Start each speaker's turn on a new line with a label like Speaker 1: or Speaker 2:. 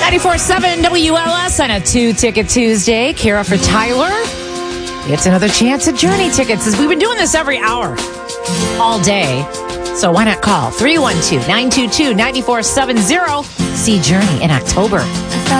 Speaker 1: 94.7 WLS on a 2-Ticket Tuesday. Kara for Tyler. It's another chance at Journey tickets. We've been doing this every hour, all day. So why not call 312-922-9470. See Journey in October.